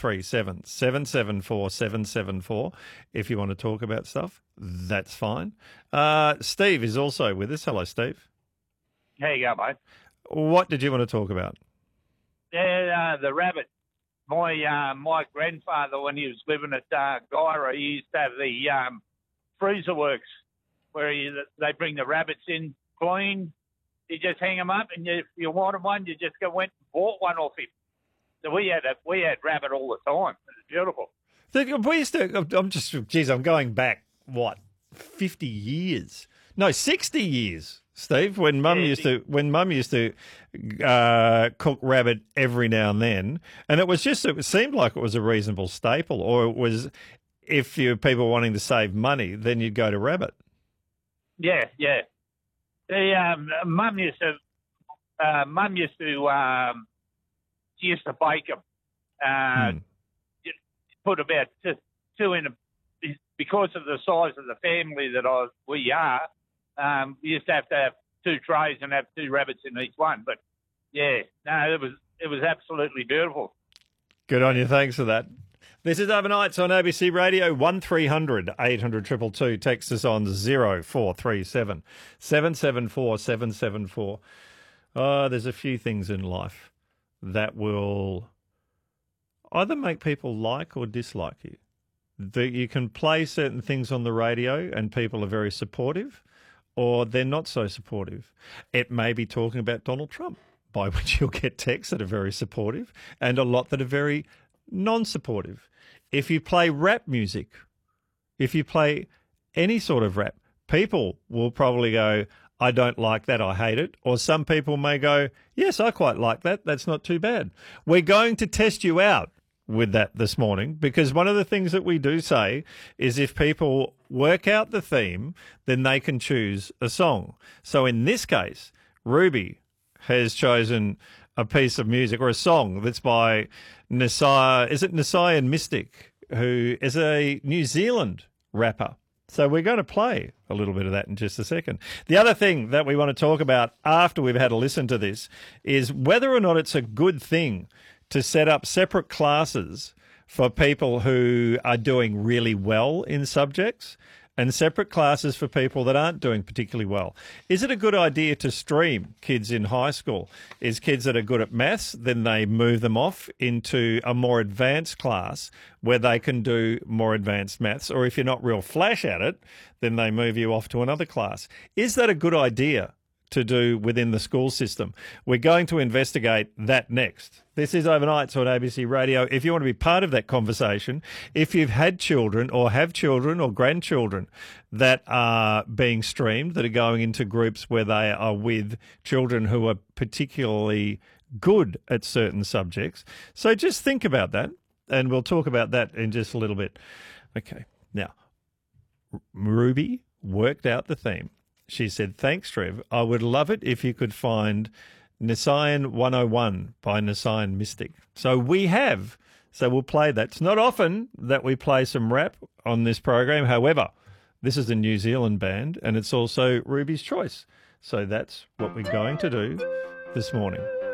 437 774 774. If you want to talk about stuff, that's fine. Steve is also with us. Hello, Steve. How you go, mate? What did you want to talk about? Yeah, the rabbit. My grandfather, when he was living at Guyra, he used to have the freezer works where they bring the rabbits in clean. You just hang them up, and if you wanted one, you just went and bought one off him. So we had rabbit all the time. It was beautiful. We used to. I'm going back 50 years? No, 60 years. Steve, when Mum used to cook rabbit every now and then, and it seemed like it was a reasonable staple, or it was, if you people wanting to save money, then you'd go to rabbit. Yeah. Mum used to she used to bake them. Put about two in because of the size of the family that we are. We used to have 2 trays and have 2 rabbits in each one. But yeah, no, it was absolutely beautiful. Good on you. Thanks for that. This is Overnights on ABC Radio, 1300 800 222. Text us on 0437 774 774. There's a few things in life that will either make people like or dislike you. You can play certain things on the radio and people are very supportive, or they're not so supportive. It may be talking about Donald Trump, by which you'll get texts that are very supportive and a lot that are very non-supportive. If you play rap music, if you play any sort of rap, people will probably go, I don't like that, I hate it. Or some people may go, yes, I quite like that, that's not too bad. We're going to test you out with that this morning, because one of the things that we do say is if people work out the theme, then they can choose a song. So in this case, Ruby has chosen a piece of music or a song that's by Nasai and Mystic, who is a New Zealand rapper. So we're going to play a little bit of that in just a second. The other thing that we want to talk about after we've had a listen to this is whether or not it's a good thing to set up separate classes for people who are doing really well in subjects and separate classes for people that aren't doing particularly well. Is it a good idea to stream kids in high school? Is kids that are good at maths, then they move them off into a more advanced class where they can do more advanced maths? Or if you're not real flash at it, then they move you off to another class. Is that a good idea to do within the school system? We're going to investigate that next. This is Overnights on ABC Radio. If you want to be part of that conversation, if you've had children or have children or grandchildren that are being streamed, that are going into groups where they are with children who are particularly good at certain subjects. So just think about that, and we'll talk about that in just a little bit. Okay, now, Ruby worked out the theme. She said, thanks, Trev. I would love it if you could find Nisayan 101 by Nisayan Mystic. So we have. So we'll play that. It's not often that we play some rap on this program. However, this is a New Zealand band and it's also Ruby's choice. So that's what we're going to do this morning.